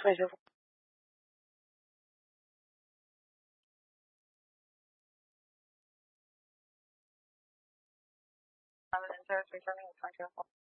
会修复。他们在水上面发生后。